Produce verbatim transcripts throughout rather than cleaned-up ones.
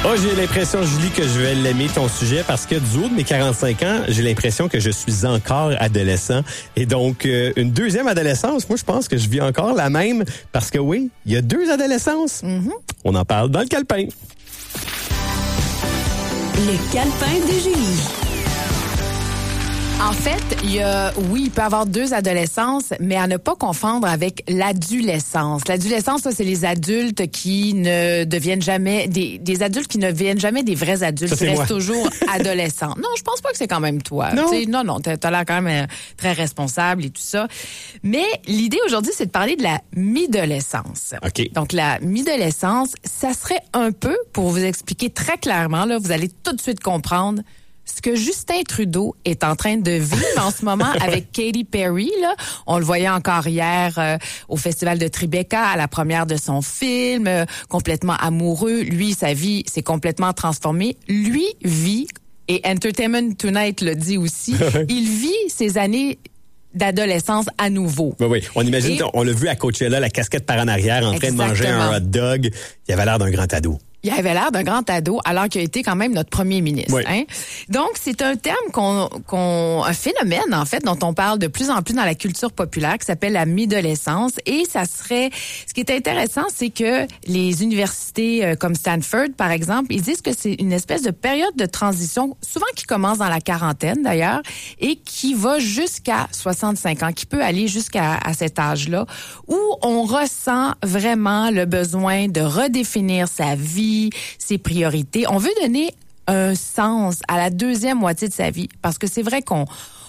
Oh, j'ai l'impression, Julie, que je vais l'aimer ton sujet parce que du haut de mes quarante-cinq ans, j'ai l'impression que je suis encore adolescent. Et donc, euh, une deuxième adolescence, moi, je pense que je vis encore la même parce que oui, il y a deux adolescences. Mm-hmm. On en parle dans le calepin. Le calepin de Julie. En fait, il y a, oui, il peut y avoir deux adolescences, mais à ne pas confondre avec l'adolescence. L'adolescence, ça, c'est les adultes qui ne deviennent jamais, des, des adultes qui ne deviennent jamais des vrais adultes, ça, qui restent moi. toujours adolescents. Non, je pense pas que c'est quand même toi. Non, T'sais, non, non, t'as, t'as l'air quand même euh, très responsable et tout ça. Mais l'idée aujourd'hui, c'est de parler de la mi-adolescence. OK. Donc, la mi-adolescence, ça serait un peu, pour vous expliquer très clairement, là, vous allez tout de suite comprendre ce que Justin Trudeau est en train de vivre en ce moment avec Katy Perry. Là. On le voyait encore hier euh, au Festival de Tribeca, à la première de son film, euh, complètement amoureux. Lui, sa vie s'est complètement transformée. Lui vit, et Entertainment Tonight le dit aussi, il vit ses années d'adolescence à nouveau. Oui, oui. On imagine, et, on l'a vu à Coachella, la casquette par en arrière, en train de manger un hot dog. Il avait l'air d'un grand ado. Il avait l'air d'un grand ado, alors qu'il a été quand même notre premier ministre. Oui. Hein? Donc, c'est un terme qu'on, qu'on, un phénomène, en fait, dont on parle de plus en plus dans la culture populaire, qui s'appelle la mi-adolescence. Et ça serait, ce qui est intéressant, c'est que les universités euh, comme Stanford, par exemple, ils disent que c'est une espèce de période de transition, souvent qui commence dans la quarantaine, d'ailleurs, et qui va jusqu'à soixante-cinq ans, qui peut aller jusqu'à à cet âge-là, où on ressent vraiment le besoin de redéfinir sa vie, ses priorités. On veut donner un sens à la deuxième moitié de sa vie parce que c'est vrai qu'on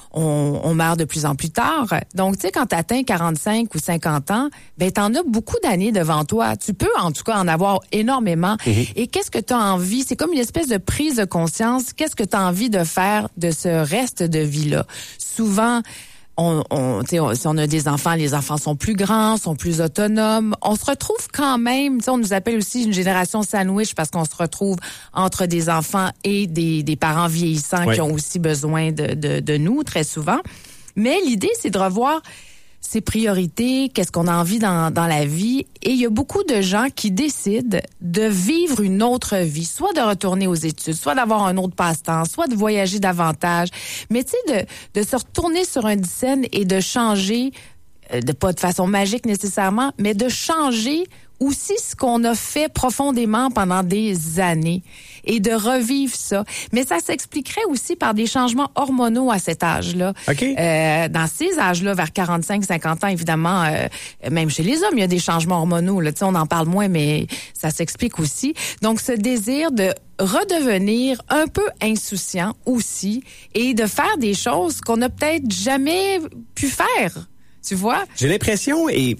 on, on meurt de plus en plus tard. Donc, tu sais, quand tu atteins quarante-cinq ou cinquante ans, ben t'en as beaucoup d'années devant toi. Tu peux, en tout cas, en avoir énormément. Mm-hmm. Et qu'est-ce que tu as envie? C'est comme une espèce de prise de conscience. Qu'est-ce que tu as envie de faire de ce reste de vie-là? Souvent, On, on, on, si on a des enfants, les enfants sont plus grands, sont plus autonomes. On se retrouve quand même, on nous appelle aussi une génération sandwich parce qu'on se retrouve entre des enfants et des, des parents vieillissants oui. qui ont aussi besoin de, de, de nous très souvent. Mais l'idée, c'est de revoir ses priorités, qu'est-ce qu'on a envie dans, dans la vie. Et il y a beaucoup de gens qui décident de vivre une autre vie, soit de retourner aux études, soit d'avoir un autre passe-temps, soit de voyager davantage. Mais tu sais, de, de se retourner sur un scène et de changer, de pas de façon magique nécessairement, mais de changer aussi ce qu'on a fait profondément pendant des années et de revivre ça. Mais ça s'expliquerait aussi par des changements hormonaux à cet âge-là. Okay. Euh, dans ces âges-là, vers quarante-cinq cinquante ans, évidemment, euh, même chez les hommes, il y a des changements hormonaux. Là. Tu sais, on en parle moins, mais ça s'explique aussi. Donc, ce désir de redevenir un peu insouciant aussi et de faire des choses qu'on n'a peut-être jamais pu faire. Tu vois? J'ai l'impression, et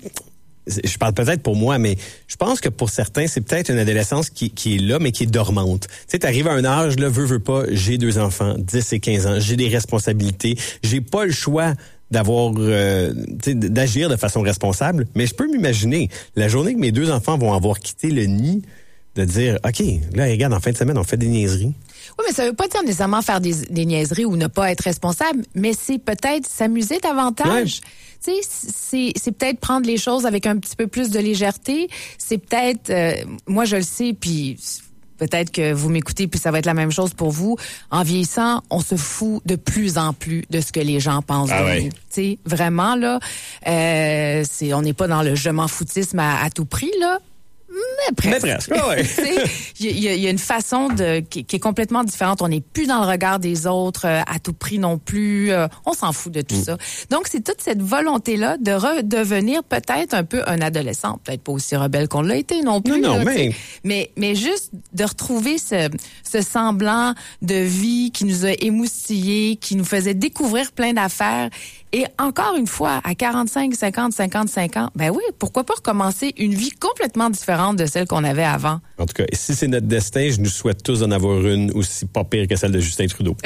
je parle peut-être pour moi, mais je pense que pour certains, c'est peut-être une adolescence qui, qui est là, mais qui est dormante. Tu sais, t'arrives à un âge, là, veux, veux pas, j'ai deux enfants, dix et quinze ans, j'ai des responsabilités, j'ai pas le choix d'avoir, euh, tu sais, d'agir de façon responsable, mais je peux m'imaginer, la journée que mes deux enfants vont avoir quitté le nid, de dire, OK, là, regarde, en fin de semaine, on fait des niaiseries. Oui, mais ça veut pas dire nécessairement faire des, des niaiseries ou ne pas être responsable, mais c'est peut-être s'amuser davantage. Ouais. Tu sais, c'est, c'est peut-être prendre les choses avec un petit peu plus de légèreté. C'est peut-être, euh, moi je le sais, puis peut-être que vous m'écoutez, puis ça va être la même chose pour vous. En vieillissant, on se fout de plus en plus de ce que les gens pensent ah de ouais. nous. Tu sais, vraiment là, euh, c'est, on n'est pas dans le je m'en foutisme à, à tout prix là. Mais presque. Mais presque, ouais. Il y, y a une façon de qui, qui est complètement différente. On n'est plus dans le regard des autres euh, à tout prix non plus. Euh, on s'en fout de tout mm. ça. Donc, c'est toute cette volonté-là de redevenir peut-être un peu un adolescent. Peut-être pas aussi rebelle qu'on l'a été non plus. Non, non, là, mais... mais... Mais juste de retrouver ce, ce semblant de vie qui nous a émoustillés, qui nous faisait découvrir plein d'affaires. Et encore une fois, à quarante-cinq, cinquante, cinquante-cinq ans, ben oui, pourquoi pas recommencer une vie complètement différente de celle qu'on avait avant? En tout cas, si c'est notre destin, je nous souhaite tous d'en avoir une aussi pas pire que celle de Justin Trudeau.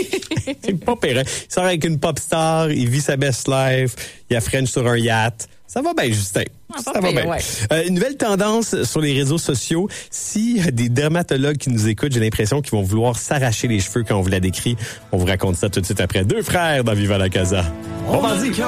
C'est pas pire. Hein? Il sort avec une pop star, il vit sa best life, il a French sur un yacht. Ça va bien, Justin. Ah, ça va bien. Ouais. Euh, une nouvelle tendance sur les réseaux sociaux. S'il y a des dermatologues qui nous écoutent, j'ai l'impression qu'ils vont vouloir s'arracher les cheveux quand on vous la décrit. On vous raconte ça tout de suite après. Deux frères dans Viva la Casa. Bon mardi.